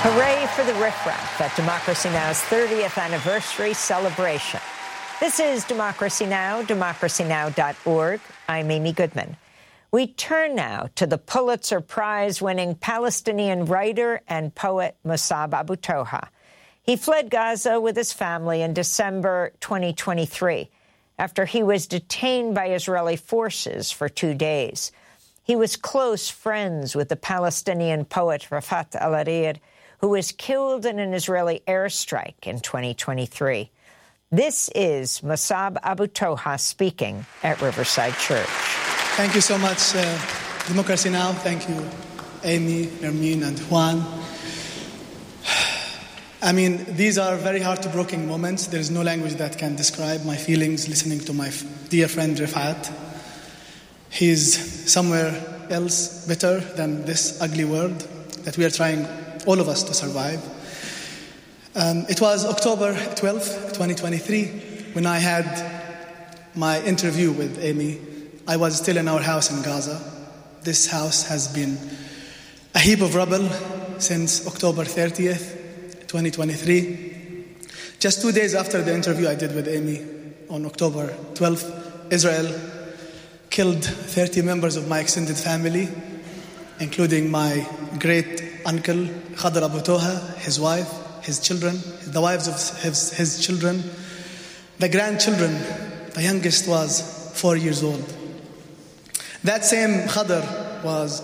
Hooray for the riffraff at Democracy Now!'s 30th anniversary celebration. This is Democracy Now!, democracynow.org. I'm Amy Goodman. We turn now to the Pulitzer Prize-winning Palestinian writer and poet Mossab Abu Toha. He fled Gaza with his family in December 2023 after he was detained by Israeli forces for 2 days. He was close friends with the Palestinian poet Rafat al-Hariri, who was killed in an Israeli airstrike in 2023. This is Mossab Abu Toha speaking at Riverside Church. Thank you so much, Democracy Now! Thank you, Amy, Nermeen, and Juan. I mean, these are very heartbreaking moments. There is no language that can describe my feelings listening to my dear friend Rafat. He's somewhere else better than this ugly world that we are trying, all of us, to survive. It was October 12th, 2023, when I had my interview with Amy. I was still in our house in Gaza. This house has been a heap of rubble since October 30th, 2023. Just 2 days after the interview I did with Amy on October 12th, Israel killed 30 members of my extended family, including my great uncle Khadr Abu Toha, his wife, his children, the wives of his children, the grandchildren. The youngest was 4 years old. That same Khadr was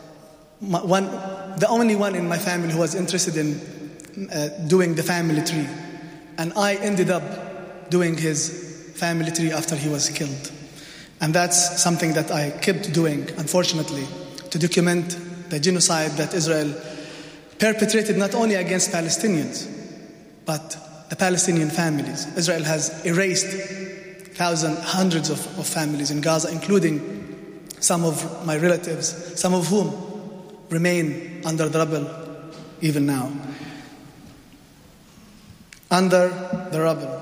the only one in my family who was interested in doing the family tree. And I ended up doing his family tree after he was killed. And that's something that I kept doing, unfortunately, to document the genocide that Israel perpetrated not only against Palestinians, but the Palestinian families. Israel has erased hundreds of families in Gaza, including some of my relatives, some of whom remain under the rubble even now. Under the rubble.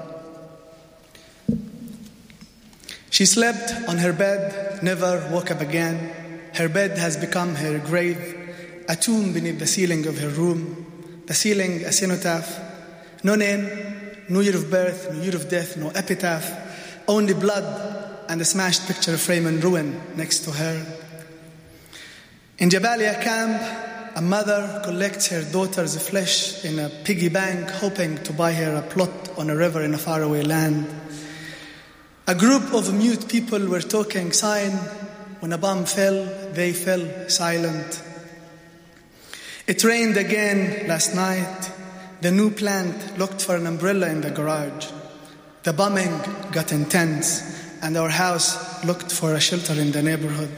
She slept on her bed, never woke up again. Her bed has become her grave, a tomb beneath the ceiling of her room. The ceiling, a cenotaph. No name, no year of birth, no year of death, no epitaph. Only blood and a smashed picture frame in ruin next to her. In Jabalia camp, a mother collects her daughter's flesh in a piggy bank, hoping to buy her a plot on a river in a faraway land. A group of mute people were talking sign. When a bomb fell, they fell silent. It rained again last night. The new plant looked for an umbrella in the garage. The bombing got intense, and our house looked for a shelter in the neighborhood.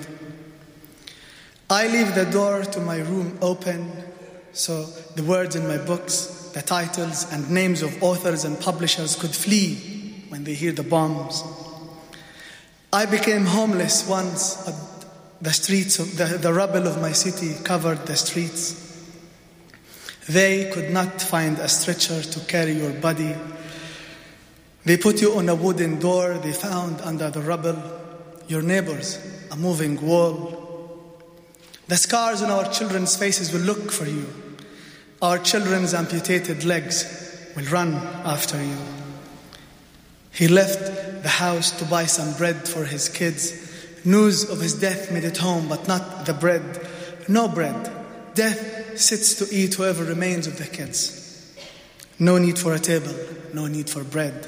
I leave the door to my room open so the words in my books, the titles and names of authors and publishers could flee when they hear the bombs. I became homeless once, but the streets of the rubble of my city covered the streets. They could not find a stretcher to carry your body. They put you on a wooden door they found under the rubble. Your neighbors, a moving wall. The scars on our children's faces will look for you. Our children's amputated legs will run after you. He left the house to buy some bread for his kids. News of his death made it home, but not the bread. No bread. Death sits to eat whoever remains of the kids. No need for a table, no need for bread.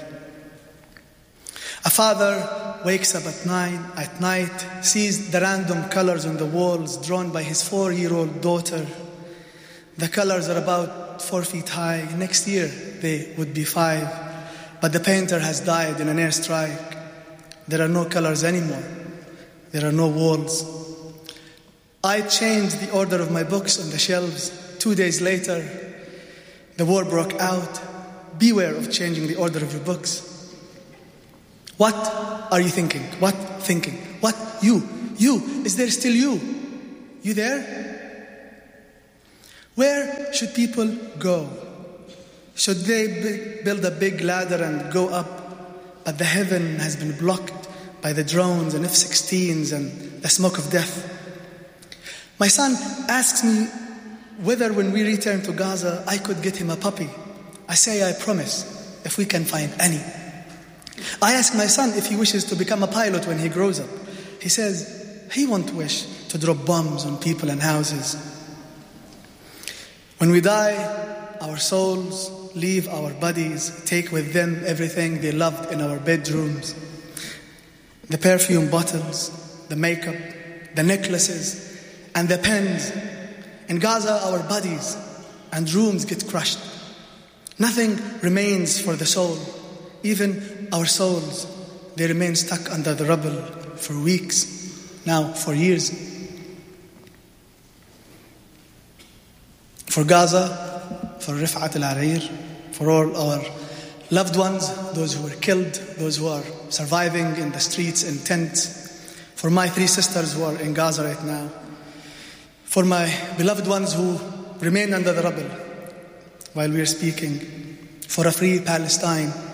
A father wakes up at night, sees the random colors on the walls drawn by his 4-year-old daughter. The colors are about 4 feet high. Next year, they would be 5. But the painter has died in an airstrike. There are no colors anymore. There are no walls. I changed the order of my books on the shelves. 2 days later, the war broke out. Beware of changing the order of your books. What are you thinking? What thinking? What? You. Is there still you? You there? Where should people go? Should they build a big ladder and go up? But the heaven has been blocked by the drones and F-16s and the smoke of death. My son asks me, whether when we return to Gaza, I could get him a puppy. I say, I promise, if we can find any. I ask my son if he wishes to become a pilot when he grows up. He says he won't wish to drop bombs on people and houses. When we die, our souls leave our bodies, take with them everything they loved in our bedrooms. The perfume bottles, the makeup, the necklaces, and the pens. In Gaza, our bodies and rooms get crushed. Nothing remains for the soul. Even our souls, they remain stuck under the rubble for weeks, now for years. For Gaza, for Rifat al-Arir, for all our loved ones, those who were killed, those who are surviving in the streets in tents, for my 3 sisters who are in Gaza right now, for my beloved ones who remain under the rubble while we are speaking, for a free Palestine,